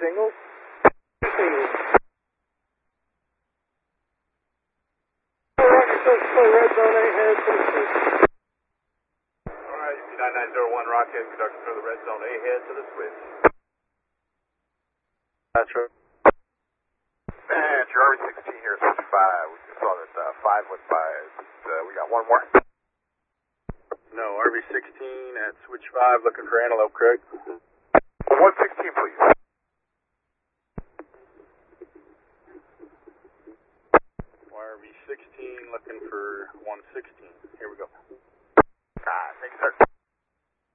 singles. Red zone 8 head to the switch. Alright, 9901 Rocket, conducting for the red zone 8 head to the switch. That's right. And your RV16 here, switch 5. We saw that 5 went by. We got one more. No, RV16 at switch 5, looking for Antelope Creek. 116, please. RV16 looking for 116. Here we go.